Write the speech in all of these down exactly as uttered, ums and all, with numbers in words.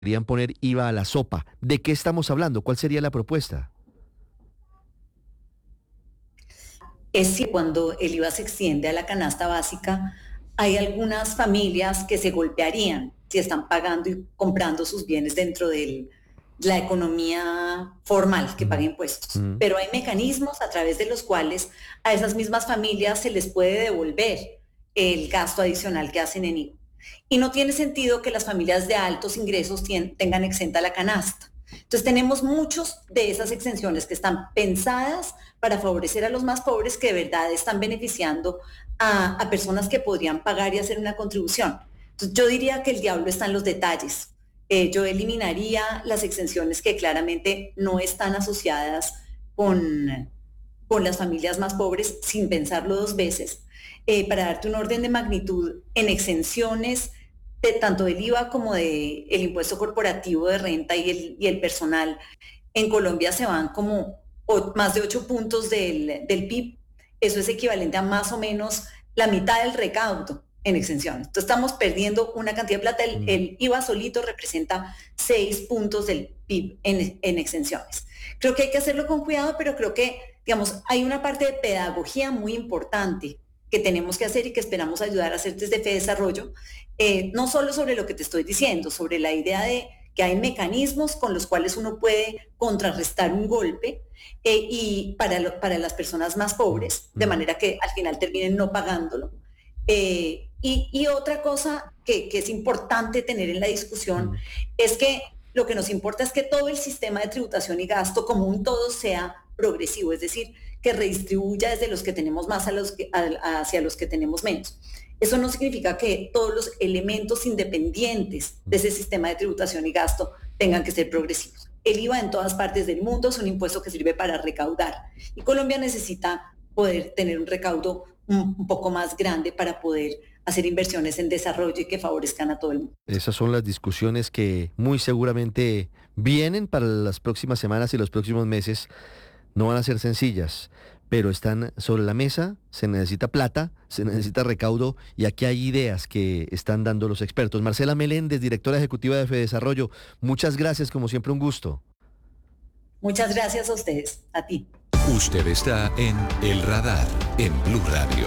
querían poner I V A a la sopa. ¿De qué estamos hablando? ¿Cuál sería la propuesta? Es que cuando el I V A se extiende a la canasta básica, hay algunas familias que se golpearían si están pagando y comprando sus bienes dentro de la economía formal que paga impuestos. Mm. Pero hay mecanismos a través de los cuales a esas mismas familias se les puede devolver el gasto adicional que hacen en I V A. Y no tiene sentido que las familias de altos ingresos tien- tengan exenta la canasta. Entonces tenemos muchos de esas exenciones que están pensadas para favorecer a los más pobres, que de verdad están beneficiando a, a personas que podrían pagar y hacer una contribución. Entonces yo diría que el diablo está en los detalles. Eh, yo eliminaría las exenciones que claramente no están asociadas con, con las familias más pobres sin pensarlo dos veces. Eh, para darte un orden de magnitud, en exenciones de, tanto del I V A como del impuesto corporativo de renta y el, y el personal, en Colombia se van como o, más de ocho puntos del, del P I B. Eso es equivalente a más o menos la mitad del recaudo en exenciones. Entonces estamos perdiendo una cantidad de plata. El, el I V A solito representa seis puntos del P I B en, en exenciones. Creo que hay que hacerlo con cuidado, pero creo que, digamos, hay una parte de pedagogía muy importante que tenemos que hacer y que esperamos ayudar a hacer desde FEDesarrollo, eh, no solo sobre lo que te estoy diciendo, sobre la idea de que hay mecanismos con los cuales uno puede contrarrestar un golpe eh, y para, lo, para las personas más pobres, de manera que al final terminen no pagándolo. Eh, y, y otra cosa que, que es importante tener en la discusión es que lo que nos importa es que todo el sistema de tributación y gasto como un todo sea progresivo, es decir, que redistribuya desde los que tenemos más a los que, a, hacia los que tenemos menos. Eso no significa que todos los elementos independientes de ese sistema de tributación y gasto tengan que ser progresivos. El I V A en todas partes del mundo es un impuesto que sirve para recaudar y Colombia necesita poder tener un recaudo un, un poco más grande para poder hacer inversiones en desarrollo y que favorezcan a todo el mundo. Esas son las discusiones que muy seguramente vienen para las próximas semanas y los próximos meses. No van a ser sencillas, pero están sobre la mesa. Se necesita plata, se necesita recaudo y aquí hay ideas que están dando los expertos. Marcela Meléndez, directora ejecutiva de FEDesarrollo, muchas gracias, como siempre un gusto. Muchas gracias a ustedes, a ti. Usted está en El Radar, en Blue Radio.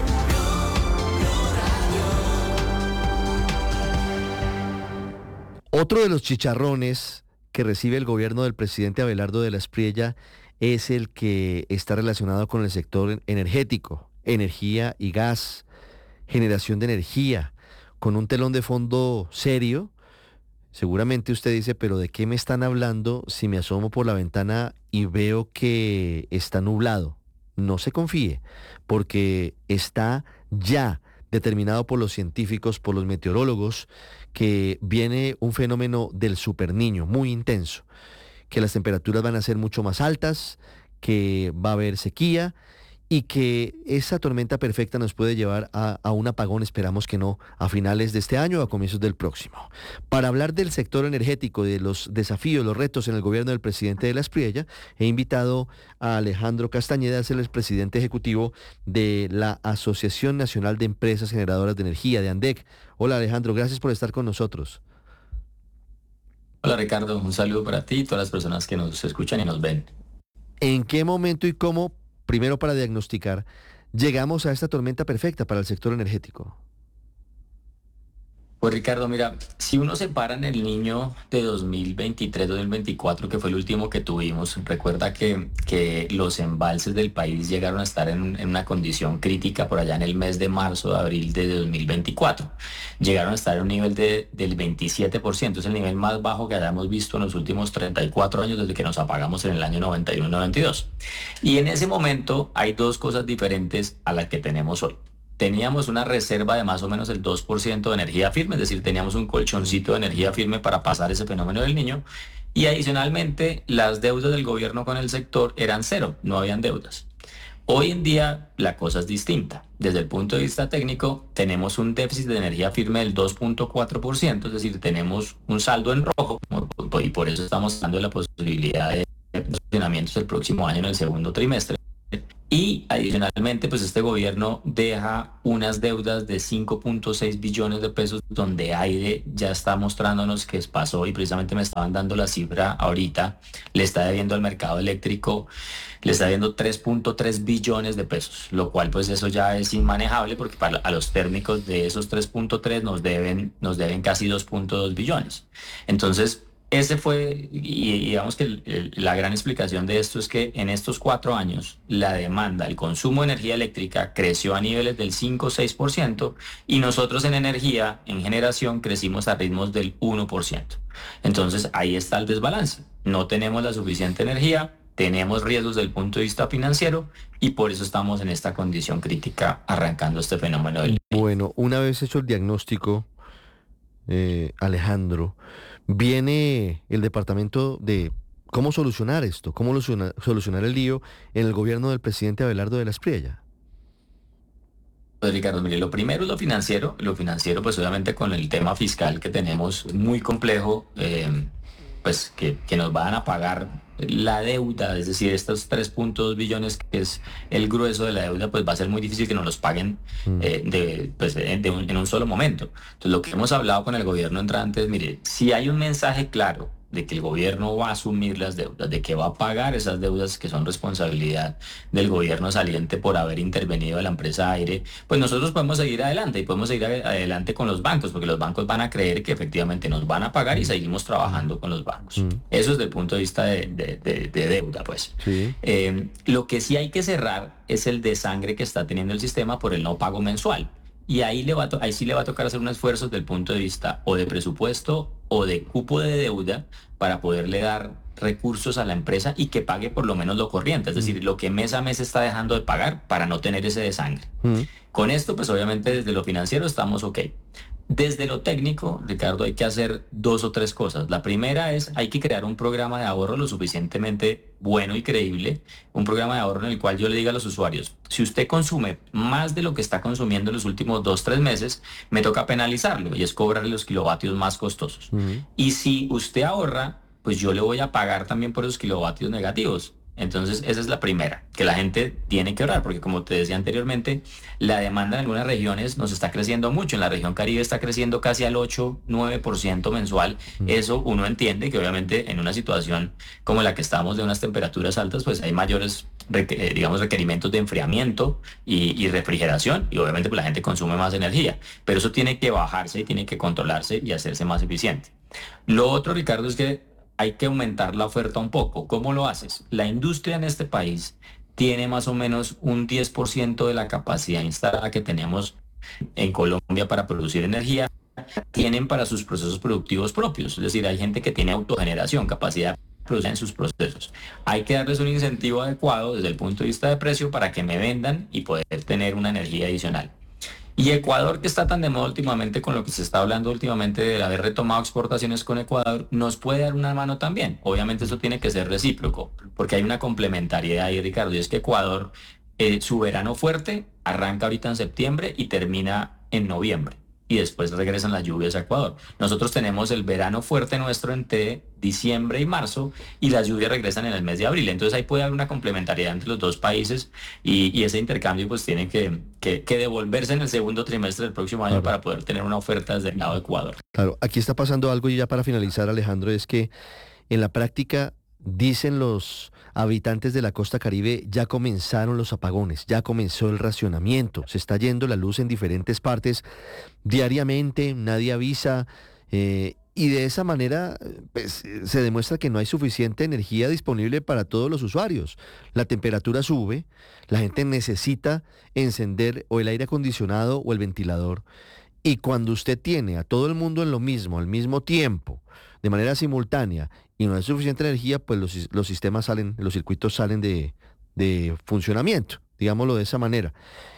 Otro de los chicharrones que recibe el gobierno del presidente Abelardo de la Espriella es el que está relacionado con el sector energético, energía y gas, generación de energía, con un telón de fondo serio. Seguramente usted dice, pero ¿de qué me están hablando si me asomo por la ventana y veo que está nublado? No se confíe, porque está ya determinado por los científicos, por los meteorólogos, que viene un fenómeno del superniño muy intenso, que las temperaturas van a ser mucho más altas, que va a haber sequía y que esa tormenta perfecta nos puede llevar a, a un apagón, esperamos que no, a finales de este año o a comienzos del próximo. Para hablar del sector energético, de los desafíos, los retos en el gobierno del presidente de la Espriella, he invitado a Alejandro Castañeda, es el presidente ejecutivo de la Asociación Nacional de Empresas Generadoras de Energía, de ANDEC. Hola Alejandro, gracias por estar con nosotros. Hola Ricardo, un saludo para ti y todas las personas que nos escuchan y nos ven. ¿En qué momento y cómo, primero para diagnosticar, llegamos a esta tormenta perfecta para el sector energético? Pues Ricardo, mira, si uno se para en el Niño de dos mil veintitrés dos mil veinticuatro, que fue el último que tuvimos, recuerda que, que los embalses del país llegaron a estar en, en una condición crítica por allá en el mes de marzo, de abril de dos mil veinticuatro. Llegaron a estar en un nivel de, del veintisiete por ciento, es el nivel más bajo que hayamos visto en los últimos treinta y cuatro años desde que nos apagamos en el año noventa y uno noventa y dos. Y en ese momento hay dos cosas diferentes a las que tenemos hoy. Teníamos una reserva de más o menos el dos por ciento de energía firme, es decir, teníamos un colchoncito de energía firme para pasar ese fenómeno del Niño, y adicionalmente las deudas del gobierno con el sector eran cero, no habían deudas. Hoy en día la cosa es distinta. Desde el punto de vista técnico, tenemos un déficit de energía firme del dos punto cuatro por ciento, es decir, tenemos un saldo en rojo, y por eso estamos dando la posibilidad de funcionamientos el próximo año en el segundo trimestre. Y adicionalmente, pues este gobierno deja unas deudas de cinco punto seis billones de pesos, donde Aire ya está mostrándonos que pasó, y precisamente me estaban dando la cifra ahorita, le está debiendo al mercado eléctrico, le está debiendo tres punto tres billones de pesos, lo cual pues eso ya es inmanejable, porque para a los térmicos de esos tres punto tres nos deben, nos deben casi dos punto dos billones. Entonces, ese fue, y y digamos que el- el- la gran explicación de esto es que en estos cuatro años la demanda, el consumo de energía eléctrica creció a niveles del cinco o seis por ciento, y nosotros en energía, en generación, crecimos a ritmos del uno por ciento. Entonces ahí está el desbalance. No tenemos la suficiente energía, tenemos riesgos desde el punto de vista financiero, y por eso estamos en esta condición crítica arrancando este fenómeno del... Bueno, una vez hecho el diagnóstico, eh, Alejandro, viene el departamento de cómo solucionar esto, cómo soluciona- solucionar el lío en el gobierno del presidente Abelardo de la Espriella. Pues, Ricardo, mire, lo primero es lo financiero. Lo financiero, pues obviamente con el tema fiscal que tenemos muy complejo, eh, pues que, que nos van a pagar la deuda, es decir, estos tres punto dos billones, que es el grueso de la deuda, pues va a ser muy difícil que nos los paguen Mm. eh, de, pues, de- de un- en un solo momento. Entonces, lo que hemos hablado con el gobierno entrante es, mire, si hay un mensaje claro de que el gobierno va a asumir las deudas, de que va a pagar esas deudas que son responsabilidad del gobierno saliente por haber intervenido de la empresa Aire, pues nosotros podemos seguir adelante, y podemos seguir a- adelante con los bancos, porque los bancos van a creer que efectivamente nos van a pagar, y seguimos trabajando con los bancos. Mm. Eso es desde el punto de vista de, de- de- de deuda, pues. Sí. Eh, lo que sí hay que cerrar es el desangre que está teniendo el sistema por el no pago mensual. Y ahí, le va a to- ahí sí le va a tocar hacer un esfuerzo desde el punto de vista o de presupuesto o de cupo de deuda, para poderle dar recursos a la empresa y que pague por lo menos lo corriente, es decir, lo que mes a mes está dejando de pagar, para no tener ese desangre. Mm. Con esto, pues obviamente desde lo financiero estamos ok. Desde lo técnico, Ricardo, hay que hacer dos o tres cosas. La primera es, hay que crear un programa de ahorro lo suficientemente bueno y creíble, un programa de ahorro en el cual yo le diga a los usuarios, si usted consume más de lo que está consumiendo en los últimos dos, tres meses, me toca penalizarlo, y es cobrarle los kilovatios más costosos. Mm. Y si usted ahorra, pues yo le voy a pagar también por esos kilovatios negativos. Entonces, esa es la primera, que la gente tiene que ahorrar, porque como te decía anteriormente, la demanda en algunas regiones nos está creciendo mucho. En la región Caribe está creciendo casi al ocho, nueve por ciento mensual. Mm. Eso uno entiende que obviamente en una situación como la que estamos, de unas temperaturas altas, pues hay mayores, reque- eh, digamos, requerimientos de enfriamiento y, y refrigeración, y obviamente pues la gente consume más energía. Pero eso tiene que bajarse y tiene que controlarse y hacerse más eficiente. Lo otro, Ricardo, es que hay que aumentar la oferta un poco. ¿Cómo lo haces? La industria en este país tiene más o menos un diez por ciento de la capacidad instalada que tenemos en Colombia para producir energía, tienen para sus procesos productivos propios. Es decir, hay gente que tiene autogeneración, capacidad de producir en sus procesos. Hay que darles un incentivo adecuado desde el punto de vista de precio, para que me vendan y poder tener una energía adicional. Y Ecuador, que está tan de moda últimamente, con lo que se está hablando últimamente de haber retomado exportaciones con Ecuador, nos puede dar una mano también. Obviamente eso tiene que ser recíproco, porque hay una complementariedad ahí, Ricardo, y es que Ecuador, eh, su verano fuerte arranca ahorita en septiembre y termina en noviembre, y después regresan las lluvias a Ecuador. Nosotros tenemos el verano fuerte nuestro entre diciembre y marzo, y las lluvias regresan en el mes de abril. Entonces ahí puede haber una complementariedad entre los dos países, y, y ese intercambio pues tiene que, que- que devolverse en el segundo trimestre del próximo año, Claro. para poder tener una oferta desde el lado de Ecuador. Claro, aquí está pasando algo, y ya para finalizar, Alejandro, es que en la práctica, dicen los habitantes de la costa Caribe, ya comenzaron los apagones, ya comenzó el racionamiento, se está yendo la luz en diferentes partes diariamente, nadie avisa, eh, y de esa manera eh, pues, eh, se demuestra que no hay suficiente energía disponible para todos los usuarios. La temperatura sube, la gente necesita encender o el aire acondicionado o el ventilador. Y cuando usted tiene a todo el mundo en lo mismo, al mismo tiempo, de manera simultánea, y no hay suficiente energía, pues los, sis- los sistemas salen, los circuitos salen de, de funcionamiento, digámoslo de esa manera.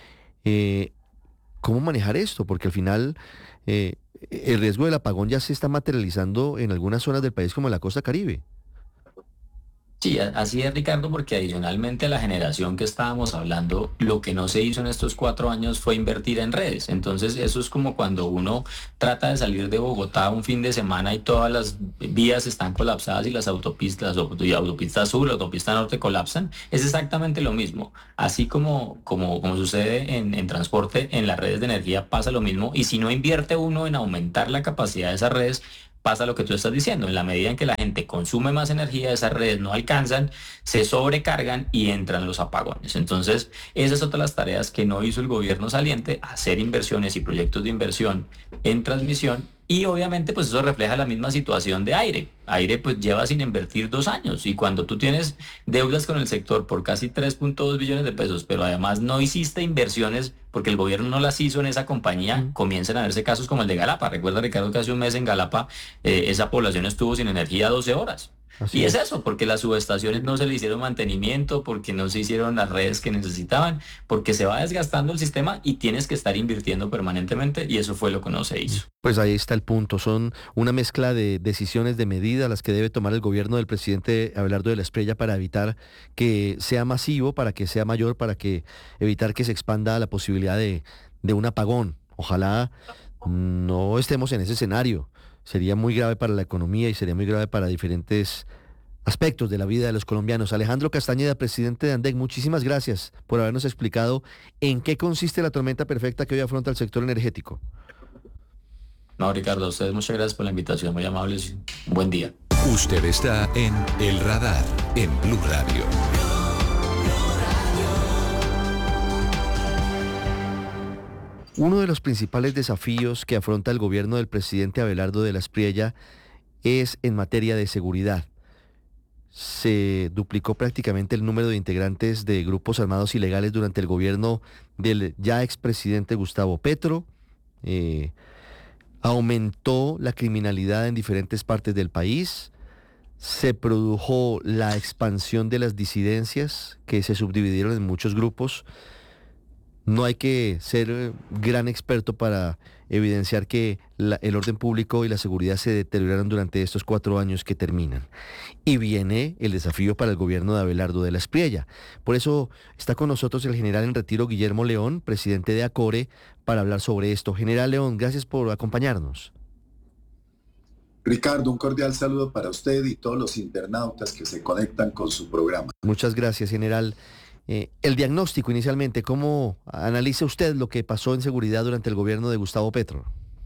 Eh, ¿Cómo manejar esto? Porque al final eh, el riesgo del apagón ya se está materializando en algunas zonas del país, como en la costa Caribe. Sí, a- así es, Ricardo, porque adicionalmente a la generación que estábamos hablando, lo que no se hizo en estos cuatro años fue invertir en redes. Entonces, eso es como cuando uno trata de salir de Bogotá un fin de semana y todas las vías están colapsadas y las autopistas, la auto- y autopista sur, la autopista norte colapsan. Es exactamente lo mismo. Así como, como, como sucede en, en transporte, en las redes de energía pasa lo mismo. Y si no invierte uno en aumentar la capacidad de esas redes, pasa lo que tú estás diciendo. En la medida en que la gente consume más energía, esas redes no alcanzan, se sobrecargan y entran los apagones. Entonces, esa es otra de las tareas que no hizo el gobierno saliente, hacer inversiones y proyectos de inversión en transmisión. Y obviamente, pues eso refleja la misma situación de aire. Aire pues lleva sin invertir dos años y cuando tú tienes deudas con el sector por casi tres punto dos billones de pesos, pero además no hiciste inversiones porque el gobierno no las hizo en esa compañía, Mm. comienzan a verse casos como el de Galapa. Recuerda, Ricardo, que hace un mes en Galapa eh, esa población estuvo sin energía doce horas. Así Y es es. eso, porque las subestaciones no se le hicieron mantenimiento, porque no se hicieron las redes que necesitaban, porque se va desgastando el sistema y tienes que estar invirtiendo permanentemente y eso fue lo que no se hizo. Pues ahí está el punto. Son una mezcla de decisiones, de medidas las que debe tomar el gobierno del presidente Abelardo de la Espriella para evitar que sea masivo, para que sea mayor, para que evitar que se expanda la posibilidad de, de un apagón. Ojalá no estemos en ese escenario. Sería muy grave para la economía y sería muy grave para diferentes aspectos de la vida de los colombianos. Alejandro Castañeda, presidente de ANDEC, muchísimas gracias por habernos explicado en qué consiste la tormenta perfecta que hoy afronta el sector energético. No, Ricardo, a ustedes muchas gracias por la invitación, muy amables. Un buen día. Usted está en El Radar en Blue Radio. Uno de los principales desafíos que afronta el gobierno del presidente Abelardo de la Espriella es en materia de seguridad. Se duplicó prácticamente el número de integrantes de grupos armados ilegales durante el gobierno del ya expresidente Gustavo Petro. Eh, aumentó la criminalidad en diferentes partes del país. Se produjo la expansión de las disidencias que se subdividieron en muchos grupos. No hay que ser eh, gran experto para evidenciar que la- el orden público y la seguridad se deterioraron durante estos cuatro años que terminan. Y viene el desafío para el gobierno de Abelardo de la Espriella. Por eso está con nosotros el general en retiro Guillermo León, presidente de ACORE, para hablar sobre esto. General León, gracias por acompañarnos. Ricardo, un cordial saludo para usted y todos los internautas que se conectan con su programa. Muchas gracias, general. Eh, el diagnóstico inicialmente, ¿cómo analiza usted lo que pasó en seguridad durante el gobierno de Gustavo Petro?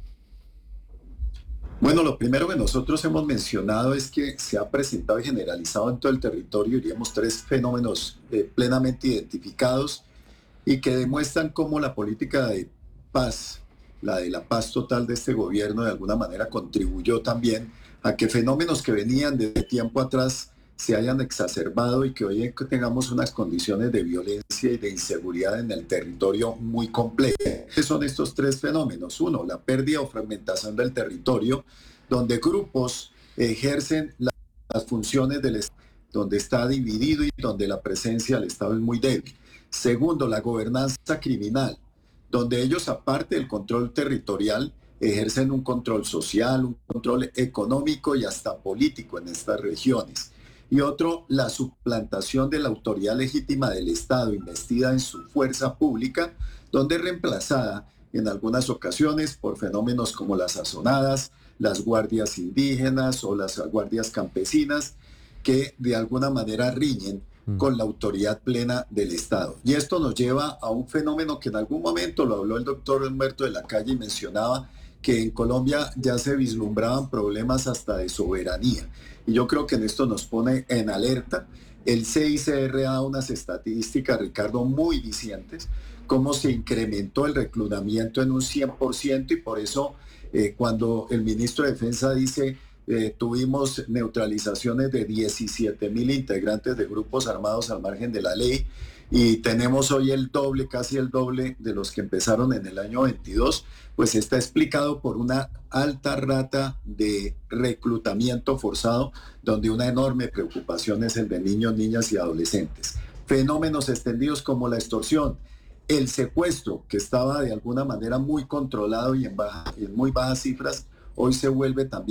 Bueno, lo primero que nosotros hemos mencionado es que se ha presentado y generalizado en todo el territorio, diríamos, tres fenómenos eh, plenamente identificados y que demuestran cómo la política de paz, la de la paz total de este gobierno, de alguna manera contribuyó también a que fenómenos que venían desde tiempo atrás se hayan exacerbado y que hoy tengamos unas condiciones de violencia y de inseguridad en el territorio muy complejas. ¿Qué son estos tres fenómenos? Uno, la pérdida o fragmentación del territorio, donde grupos ejercen la- las funciones del Estado, donde está dividido y donde la presencia del Estado es muy débil. Segundo, la gobernanza criminal, donde ellos, aparte del control territorial, ejercen un control social, un control económico y hasta político en estas regiones. Y otro, la suplantación de la autoridad legítima del Estado investida en su fuerza pública, donde es reemplazada en algunas ocasiones por fenómenos como las sazonadas, las guardias indígenas o las guardias campesinas, que de alguna manera riñen con la autoridad plena del Estado. Y esto nos lleva a un fenómeno que en algún momento lo habló el doctor Humberto de la Calle y mencionaba que en Colombia ya se vislumbraban problemas hasta de soberanía. Y yo creo que en esto nos pone en alerta. El C I C R da unas estadísticas, Ricardo, muy dicientes, cómo se incrementó el reclutamiento en un cien por ciento y por eso eh, cuando el ministro de Defensa dice eh, tuvimos neutralizaciones de diecisiete mil integrantes de grupos armados al margen de la ley y tenemos hoy el doble, casi el doble de los que empezaron en el año veintidós, pues está explicado por una alta rata de reclutamiento forzado, donde una enorme preocupación es el de niños, niñas y adolescentes. Fenómenos extendidos como la extorsión, el secuestro, que estaba de alguna manera muy controlado y en, baja, en muy bajas cifras, hoy se vuelve también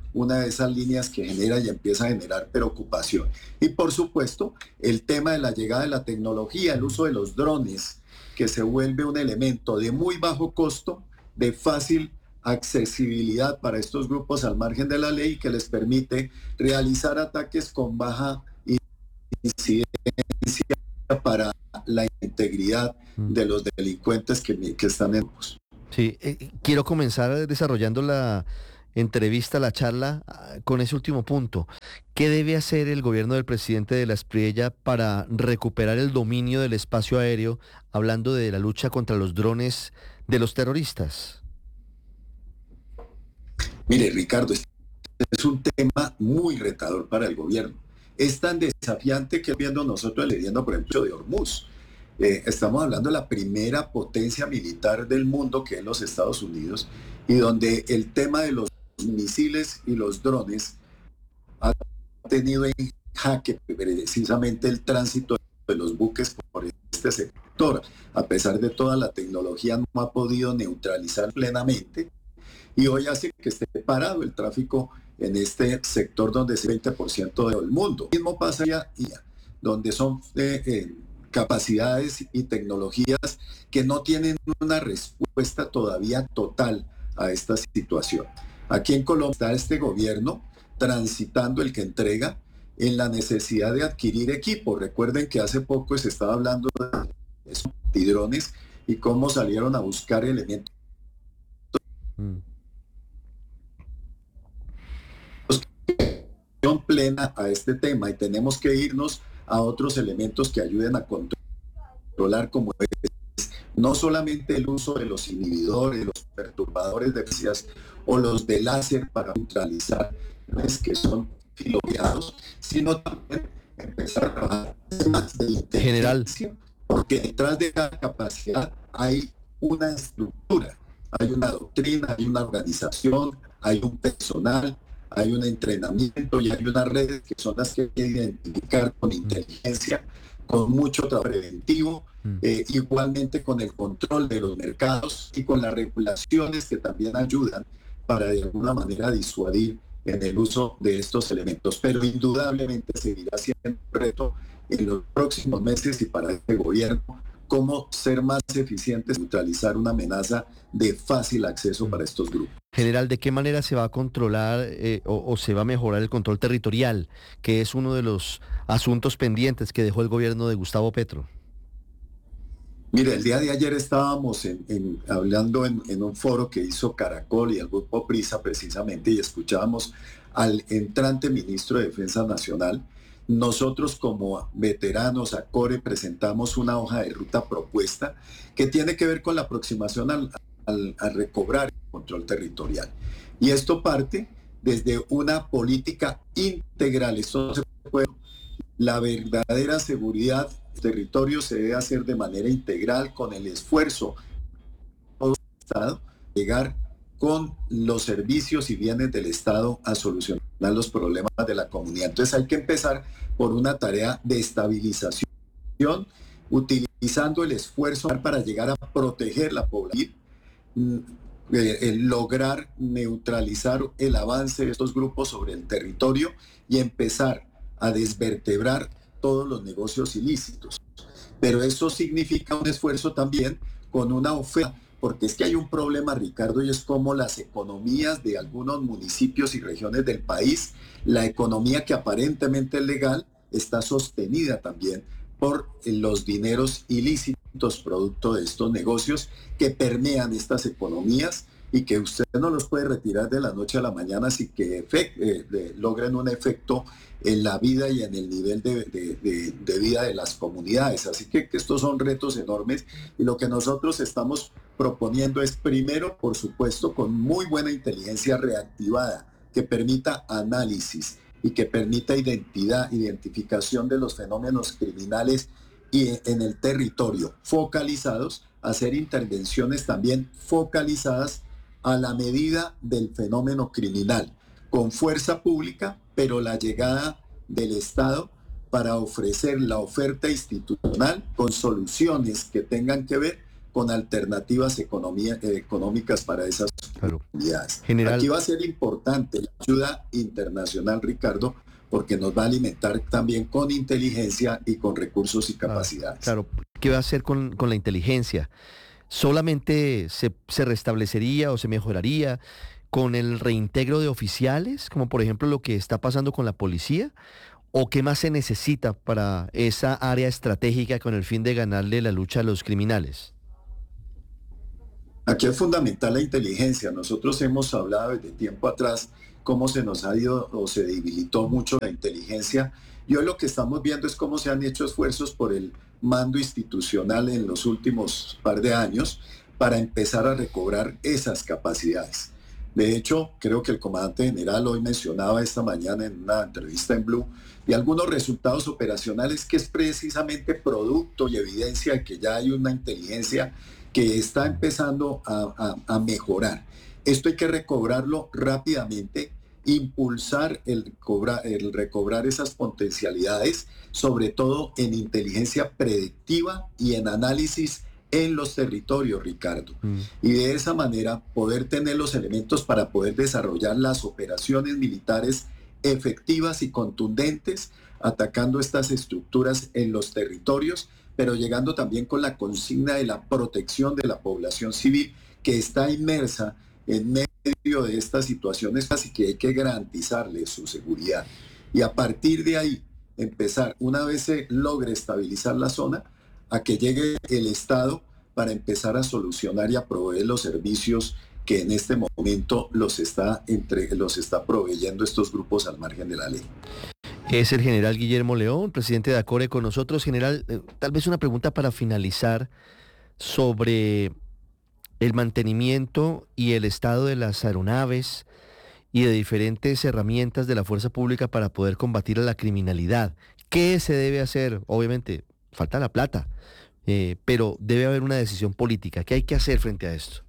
una de esas líneas que genera y empieza a generar preocupación. Y por supuesto, el tema de la llegada de la tecnología, el uso de los drones, que se vuelve un elemento de muy bajo costo, de fácil accesibilidad para estos grupos al margen de la ley, que les permite realizar ataques con baja incidencia para la integridad de los delincuentes que, que están en grupos. Sí, eh, quiero comenzar desarrollando la entrevista, la charla, con ese último punto. ¿Qué debe hacer el gobierno del presidente de la Espriella para recuperar el dominio del espacio aéreo, hablando de la lucha contra los drones de los terroristas? Mire, Ricardo, este es un tema muy retador para el gobierno. Es tan desafiante que viendo nosotros leyendo, por ejemplo, de Hormuz. Eh, estamos hablando de la primera potencia militar del mundo, que es los Estados Unidos, y donde el tema de los misiles y los drones ha tenido en jaque precisamente el tránsito de los buques por este sector. A pesar de toda la tecnología, no ha podido neutralizar plenamente, y hoy hace que esté parado el tráfico en este sector donde es el veinte por ciento del mundo. Lo mismo pasa allá, donde son eh, eh, capacidades y tecnologías que no tienen una respuesta todavía total a esta situación. Aquí en Colombia está este gobierno transitando, el que entrega, en la necesidad de adquirir equipo. Recuerden que hace poco se estaba hablando de esos drones y cómo salieron a buscar elementos mm. plena a este tema, y tenemos que irnos a otros elementos que ayuden a controlar, como es no solamente el uso de los inhibidores, los perturbadores de frecuencias o los de láser para neutralizar que son filogueados, sino también empezar a trabajar más de inteligencia, porque detrás de cada capacidad hay una estructura, hay una doctrina, hay una organización, hay un personal, hay un entrenamiento y hay unas redes que son las que hay que identificar con inteligencia, con mucho trabajo preventivo, eh, igualmente con el control de los mercados y con las regulaciones que también ayudan para de alguna manera disuadir en el uso de estos elementos. Pero indudablemente seguirá siendo un reto en los próximos meses y para este gobierno cómo ser más eficientes y neutralizar una amenaza de fácil acceso para estos grupos. General, ¿de qué manera se va a controlar eh, o, o se va a mejorar el control territorial, que es uno de los asuntos pendientes que dejó el gobierno de Gustavo Petro? Mire, el día de ayer estábamos en, en, hablando en, en un foro que hizo Caracol y el Grupo Prisa precisamente, y escuchábamos al entrante ministro de Defensa Nacional. Nosotros como veteranos a CORE presentamos una hoja de ruta propuesta que tiene que ver con la aproximación al, al, a recobrar el control territorial. Y esto parte desde una política integral. Esto se puede, la verdadera seguridad del territorio se debe hacer de manera integral con el esfuerzo del Estado, llegar con los servicios y bienes del Estado a solucionar los problemas de la comunidad. Entonces hay que empezar por una tarea de estabilización, utilizando el esfuerzo para llegar a proteger la población, eh, eh, lograr neutralizar el avance de estos grupos sobre el territorio y empezar a desvertebrar todos los negocios ilícitos. Pero eso significa un esfuerzo también con una oferta, porque es que hay un problema, Ricardo, y es como las economías de algunos municipios y regiones del país, la economía que aparentemente es legal, está sostenida también por los dineros ilícitos producto de estos negocios que permean estas economías y que usted no los puede retirar de la noche a la mañana, así que efect, eh, de, logren un efecto en la vida y en el nivel de, de, de, de vida de las comunidades. Así que, que estos son retos enormes y lo que nosotros estamos proponiendo es primero, por supuesto, con muy buena inteligencia reactivada que permita análisis y que permita identidad, identificación de los fenómenos criminales y en el territorio focalizados, hacer intervenciones también focalizadas a la medida del fenómeno criminal, con fuerza pública, pero la llegada del Estado para ofrecer la oferta institucional con soluciones que tengan que ver con con alternativas economía, eh, económicas para esas Claro. comunidades. General, Aquí va a ser importante la ayuda internacional, Ricardo, porque nos va a alimentar también con inteligencia y con recursos y capacidades. claro, ¿qué va a hacer con, con la inteligencia? ¿Solamente se, se restablecería o se mejoraría con el reintegro de oficiales, como por ejemplo lo que está pasando con la policía? ¿O qué más se necesita para esa área estratégica con el fin de ganarle la lucha a los criminales? Aquí es fundamental la inteligencia. Nosotros hemos hablado desde tiempo atrás cómo se nos ha ido o se debilitó mucho la inteligencia. Y hoy lo que estamos viendo es cómo se han hecho esfuerzos por el mando institucional en los últimos par de años para empezar a recobrar esas capacidades. De hecho, creo que el comandante general hoy mencionaba esta mañana en una entrevista en Blue de algunos resultados operacionales que es precisamente producto y evidencia de que ya hay una inteligencia que está empezando a, a, a mejorar. Esto hay que recobrarlo rápidamente, impulsar el, cobra, el recobrar esas potencialidades, sobre todo en inteligencia predictiva y en análisis en los territorios, Ricardo. Mm. Y de esa manera poder tener los elementos para poder desarrollar las operaciones militares efectivas y contundentes, atacando estas estructuras en los territorios, pero llegando también con la consigna de la protección de la población civil que está inmersa en medio de estas situaciones, así que hay que garantizarle su seguridad. Y a partir de ahí, empezar, una vez se logre estabilizar la zona, a que llegue el Estado para empezar a solucionar y a proveer los servicios que en este momento los está, entre, los está proveyendo estos grupos al margen de la ley. Es el general Guillermo León, presidente de ACORE, con nosotros. General, eh, tal vez una pregunta para finalizar sobre el mantenimiento y el estado de las aeronaves y de diferentes herramientas de la fuerza pública para poder combatir a la criminalidad. ¿Qué se debe hacer? Obviamente, falta la plata, eh, pero debe haber una decisión política. ¿Qué hay que hacer frente a esto?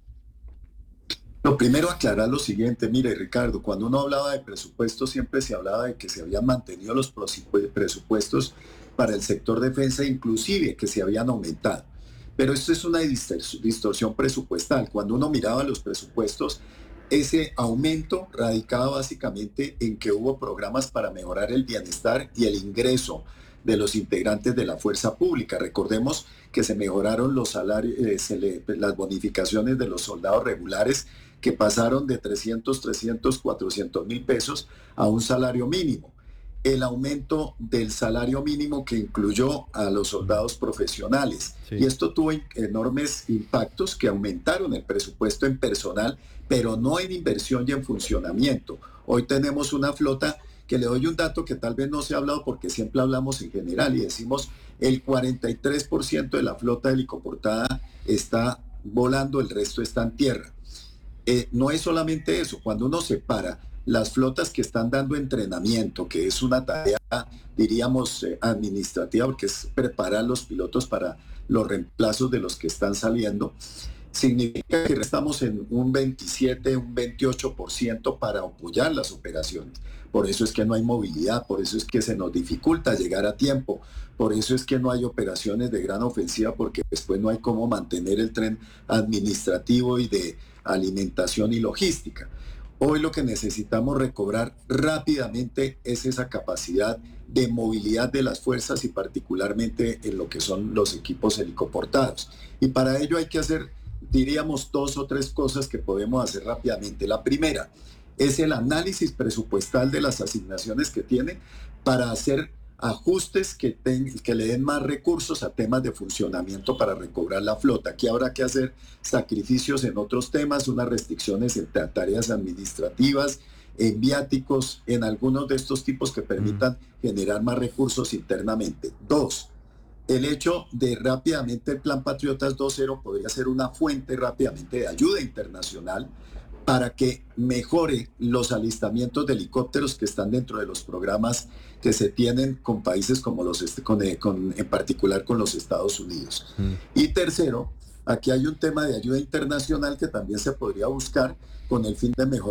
Lo primero, aclarar lo siguiente. Mire, Ricardo, cuando uno hablaba de presupuestos, siempre se hablaba de que se habían mantenido los presupuestos para el sector defensa, inclusive que se habían aumentado. Pero esto es una distorsión presupuestal. Cuando uno miraba los presupuestos, ese aumento radicaba básicamente en que hubo programas para mejorar el bienestar y el ingreso de los integrantes de la fuerza pública. Recordemos que se mejoraron los salarios, eh, se le, las bonificaciones de los soldados regulares, que pasaron de trescientos, trescientos, cuatrocientos mil pesos a un salario mínimo. El aumento del salario mínimo que incluyó a los soldados profesionales. Sí. Y esto tuvo enormes impactos que aumentaron el presupuesto en personal, pero no en inversión y en funcionamiento. Hoy tenemos una flota que le doy un dato que tal vez no se ha hablado porque siempre hablamos en general y decimos el cuarenta y tres por ciento de la flota helicoportada está volando, el resto está en tierra. Eh, no es solamente eso, cuando uno separa las flotas que están dando entrenamiento, que es una tarea, diríamos, eh, administrativa, porque es preparar los pilotos para los reemplazos de los que están saliendo, significa que estamos en un veintisiete, un veintiocho por ciento para apoyar las operaciones. Por eso es que no hay movilidad, por eso es que se nos dificulta llegar a tiempo, por eso es que no hay operaciones de gran ofensiva, porque después no hay cómo mantener el tren administrativo y de alimentación y logística. Hoy lo que necesitamos recobrar rápidamente es esa capacidad de movilidad de las fuerzas y particularmente en lo que son los equipos helicoportados. Y para ello hay que hacer, diríamos, dos o tres cosas que podemos hacer rápidamente. La primera es el análisis presupuestal de las asignaciones que tiene para hacer ajustes que, ten, que le den más recursos a temas de funcionamiento para recobrar la flota. Aquí habrá que hacer sacrificios en otros temas, unas restricciones en tareas administrativas, en viáticos, en algunos de estos tipos que permitan mm. generar más recursos internamente. Dos, el hecho de rápidamente el Plan Patriotas dos punto cero podría ser una fuente rápidamente de ayuda internacional para que mejore los alistamientos de helicópteros que están dentro de los programas que se tienen con países como los, con, con, en particular con los Estados Unidos. Mm. Y tercero, aquí hay un tema de ayuda internacional que también se podría buscar con el fin de mejorar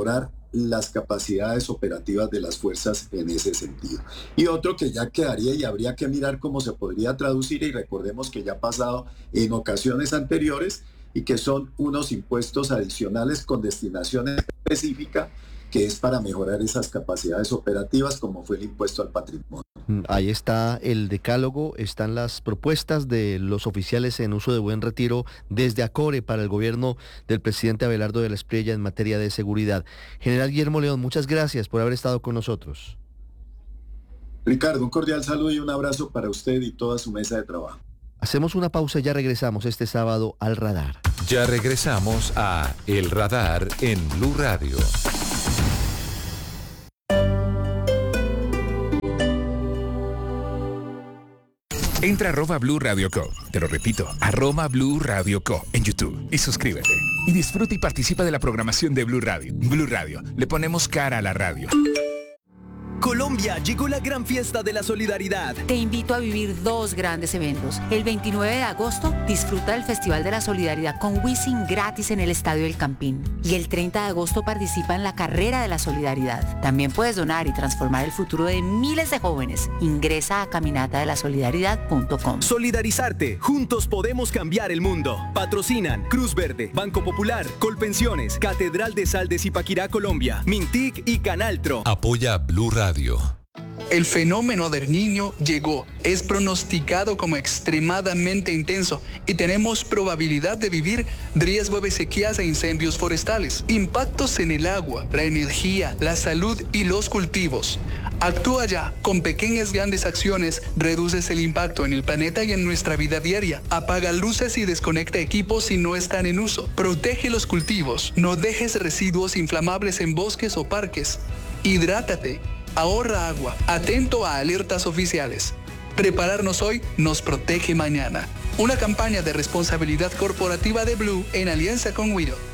las capacidades operativas de las fuerzas en ese sentido. Y otro que ya quedaría y habría que mirar cómo se podría traducir, y recordemos que ya ha pasado en ocasiones anteriores, y que son unos impuestos adicionales con destinación específica, que es para mejorar esas capacidades operativas, como fue el impuesto al patrimonio. Ahí está el decálogo, están las propuestas de los oficiales en uso de buen retiro desde ACORE para el gobierno del presidente Abelardo de la Espriella en materia de seguridad. General Guillermo León, muchas gracias por haber estado con nosotros. Ricardo, un cordial saludo y un abrazo para usted y toda su mesa de trabajo. Hacemos una pausa y ya regresamos este sábado al Radar. Ya regresamos a El Radar en Blue Radio. Entra a arroba Blue Radio Co. Te lo repito, arroba Blue Radio Co. en YouTube y suscríbete. Y disfruta y participa de la programación de Blue Radio. Blue Radio, le ponemos cara a la radio. Colombia, llegó la gran fiesta de la solidaridad. Te invito a vivir dos grandes eventos. El veintinueve de agosto, disfruta del Festival de la Solidaridad con Wisin gratis en el Estadio El Campín. Y el treinta de agosto participa en la Carrera de la Solidaridad. También puedes donar y transformar el futuro de miles de jóvenes. Ingresa a caminata de la solidaridad punto com. Solidarizarte, juntos podemos cambiar el mundo. Patrocinan Cruz Verde, Banco Popular, Colpensiones, Catedral de Sal de Zipaquirá, Colombia, Mintic y Canaltro. Apoya Blue Radio. El fenómeno del Niño llegó, es pronosticado como extremadamente intenso y tenemos probabilidad de vivir riesgo de sequías e incendios forestales, impactos en el agua, la energía, la salud y los cultivos. Actúa ya, con pequeñas grandes acciones reduces el impacto en el planeta y en nuestra vida diaria. Apaga luces y desconecta equipos si no están en uso. Protege los cultivos, no dejes residuos inflamables en bosques o parques. Hidrátate. Ahorra agua, atento a alertas oficiales. Prepararnos hoy nos protege mañana. Una campaña de responsabilidad corporativa de Blue en alianza con Wido.